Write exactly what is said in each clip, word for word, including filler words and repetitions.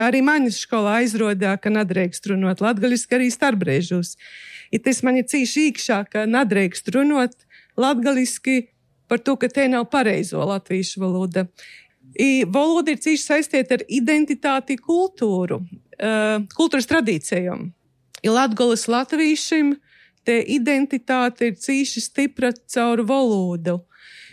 Arī manis skolā aizrodā, ka nedrīkst runot latgaliski arī starpbrēžos. I tas man ir cīši īkšā, ka nedrīkst runot latgaliski par to, ka te nav pareizo latviešu valoda. I valoda ir cīši saistīta ar identitāti kultūru, uh, kultūras tradīcijām. I latgolas latviešiem te identitāte ir cīši stipra caur valodu.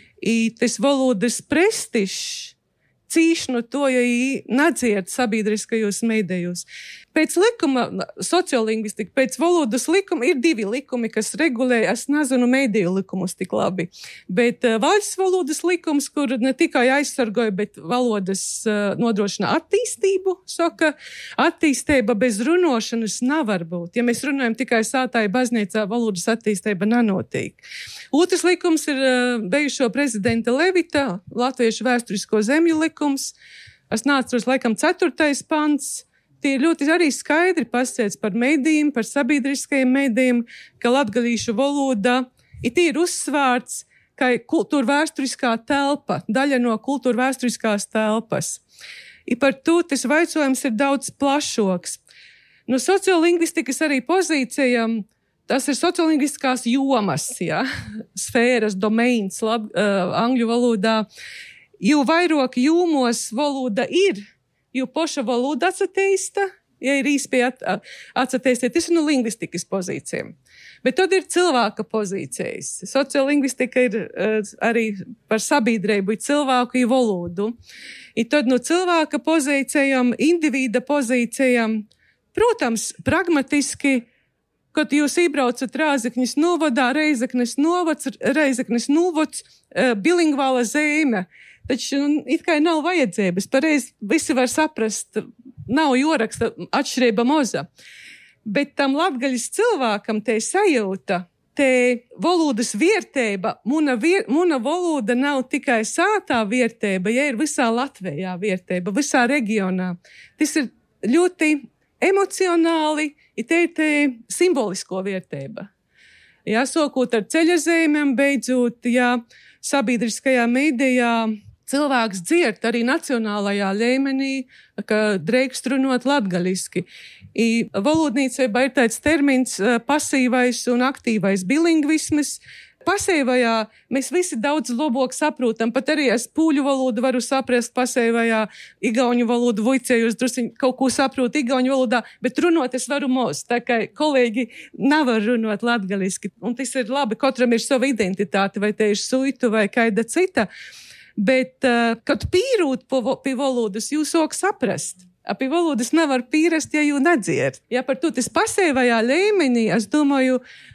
I tas valodas prestižs cīši no to, ja viņi nedzird sabiedriskajos medijos. Pēc likuma, sociolingvistika, pēc valodas likuma ir divi likumi, kas regulē, es nezinu mediju likumus tik labi, bet uh, valsts valodas likums, kur ne tikai aizsargoja, bet valodas uh, nodrošina attīstību, saka, attīstība bez runošanas nevar būt. Ja mēs runājam tikai sātāja baznīcā, valodas attīstība nenotiek. Otrs likums ir uh, bijušo prezidenta Levita, Latviešu vēsturisko zemju likums. Es neatceros, laikam, ceturtais pants. Tie ļoti arī skaidri pasniedz par medijiem, par sabiedriskajiem medijiem, ka latgalīšu valoda ir tie ir uzsvārts, ka kultūra vēsturiskā telpa, daļa no kultūra vēsturiskās telpas. I par to tas vaicojums ir daudz plašoks. No sociolingvistikas arī pozīcijām, tas ir sociolingvistiskās jomas, ja? Sfēras, domains, lab, uh, angļu valodā. Jo vairāk jūmos valoda ir, jo poša valoda atsateista, ja ir īspēja at, atsateistīt, tas ir no lingvistikas pozīcijām. Bet tad ir cilvēka pozīcijas. Sociolingvistika ir uh, arī par sabiedrību, ir cilvēku i valodu. I tad no cilvēka pozīcijām, individa pozīcijām, protams, pragmatiski, kad jūs iebraucat Rēzeknes novadā, Reizeknes novads, Reizeknes novads, uh, bilingvāla zeme, taču nu, it kā nav vajadzības, pareizi visi var saprast, nav joraksta atšķirība moza. Bet tam latgaļas cilvēkam te sajūta, te valodas vierteiba, muna, vier, muna valoda nav tikai sātā vierteiba, ja ir visā Latvijā vierteiba, visā reģionā. Tas ir ļoti emocionāli, ir te ir te simbolisko vierteiba. Jā, sokot ar ceļazīmēm, beidzot, jā, sabiedriskajā medijā, cilvēks dzird arī nacionālajā līmenī, ka drīkst runot latgaliski. I valodnīcībā ir tāds termins pasīvais un aktīvais bilingvisms. Pasīvajā mēs visi daudz labāk saprotam, pat arī es pūļu valodu varu saprast pasīvajā, igauņu valodu voicējos drusiņ kaut ko saprotu igauņu valodā, bet runot es varu mos, tā kā kolēģi nevar runot latgaliski. Un tas ir labi, katram ir sava identitāte, vai te ir suitu vai kaida cita. Bet, uh, kad pīrūt pie valodas, jūs sāk saprast. Pie valodas nevar pīrast, ja jūs nedzird. Ja par to tas pasīvajā līmenī, es domāju,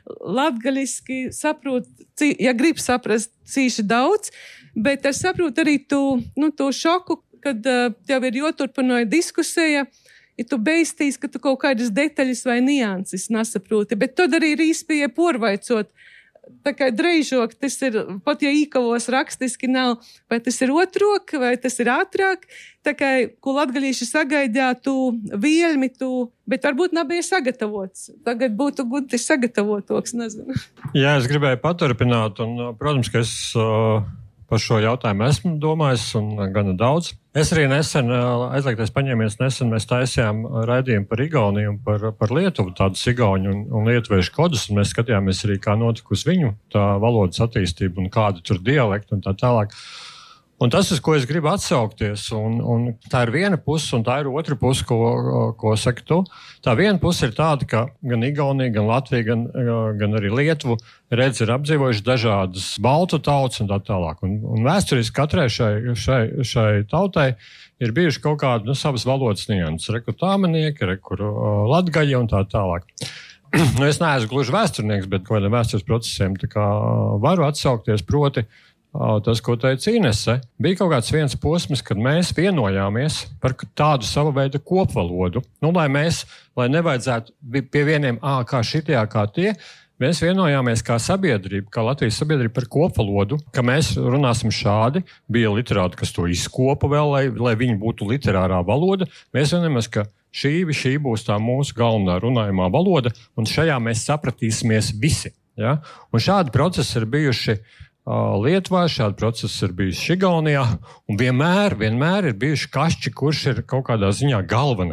latgaliski saprot, ja grib saprast cīši daudz, bet es saprotu arī to, nu, to šoku, kad uh, tev ir joturpinoja diskusija, ja tu beistīs, ka tu kaut kādas detaļas vai nianses nesaproti, bet tad arī ir īspēja porvaicot. Tā kā dreižok, tas ir, pat ja īkavos rakstiski nav, vai tas ir otrok, vai tas ir ātrāk, tā kā, ko latgalīši sagaidjā tu vielmi, tu, bet varbūt nebija sagatavots. Tagad būtu gudri sagatavotoks, nezinu. Jā, es gribēju paturpināt, un, protams, ka es uh, par šo jautājumu esmu domājis, un gana daudz. Es arī nesen, aizliegtais paņēmies, nesen mēs taisījām raidījumu par Igauniju un par, par Lietuvu, tādus igauņu un, un lietuviešu kodus, un mēs skatījāmies arī, kā notikusi viņu tā valodas attīstība un kāda tur dialekti un tā tālāk. Un tas, uz ko es gribu atsaukties, un, un tā ir viena puse, un tā ir otra puse, ko, ko saki tu. Tā viena puse ir tāda, ka gan Igaunija, gan Latvija, gan, gan arī Lietuvu redz ir apdzīvojuši dažādas baltu tautas un tā tālāk. Un, un vēsturiski katrai šai, šai, šai tautai ir bijuši kaut kādi nu, savas valodas nianses. Rekur tāmanieki, rekur uh, latgaļi un tā tālāk. Nu, es neesmu gluži vēsturnieks, bet kādiem vēstures procesiem tā kā varu atsaukties proti. Tas, ko teica Inese, bija kaut kāds viens posms, kad mēs vienojāmies par tādu savu veidu kopvalodu. Nu, lai mēs, lai nevajadzētu pie vieniem, ā, kā šitie, kā tie, mēs vienojāmies kā sabiedrība, kā Latvijas sabiedrība par kopvalodu, ka mēs runāsim šādi. Bija literāti, kas to izkopa vēl, lai, lai viņi būtu literārā valoda. Mēs vienojāmies, ka šī, šī būs tā mūsu galvenā runājumā valoda, un šajā mēs sapratīsimies visi. Ja? Un šādi procesi ir bijuši Lietuvā, šādi procesi ir bijuši Igaunijā, un vienmēr, vienmēr ir bijuši kašķi, kurš ir kaut kādā ziņā galvenais.